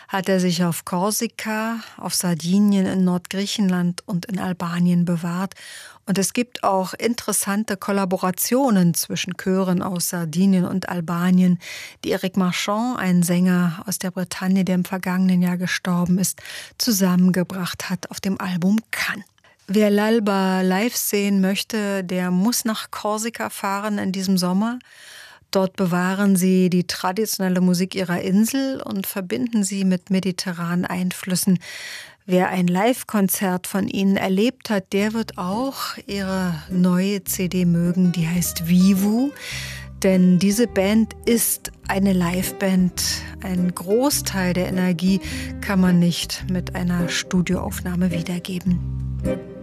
hat er sich auf Korsika, auf Sardinien, in Nordgriechenland und in Albanien bewahrt. Und es gibt auch interessante Kollaborationen zwischen Chören aus Sardinien und Albanien, die Eric Marchand, ein Sänger aus der Bretagne, der im vergangenen Jahr gestorben ist, zusammengebracht hat auf dem Album Cannes. Wer L'Alba live sehen möchte, der muss nach Korsika fahren in diesem Sommer. Dort bewahren sie die traditionelle Musik ihrer Insel und verbinden sie mit mediterranen Einflüssen. Wer ein Live-Konzert von ihnen erlebt hat, der wird auch ihre neue CD mögen, die heißt Vivu. Denn diese Band ist eine Live-Band. Ein Großteil der Energie kann man nicht mit einer Studioaufnahme wiedergeben.